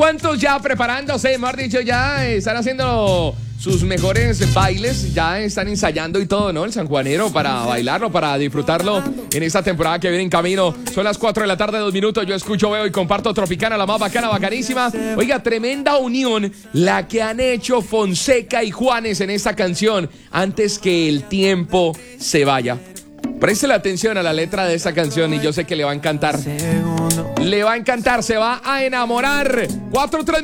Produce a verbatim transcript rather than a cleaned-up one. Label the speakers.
Speaker 1: ¿Cuántos ya preparándose? Mejor dicho, ya están haciendo sus mejores bailes, ya están ensayando y todo, ¿no? El sanjuanero para bailarlo, para disfrutarlo en esta temporada que viene en camino. Son las cuatro de la tarde, dos minutos. Yo escucho, veo y comparto Tropicana, la más bacana, bacanísima. Oiga, tremenda unión la que han hecho Fonseca y Juanes en esta canción antes que el tiempo se vaya. Preste la atención a la letra de esta canción y yo sé que le va a encantar. Le va a encantar, se va a enamorar. Cuatro, tres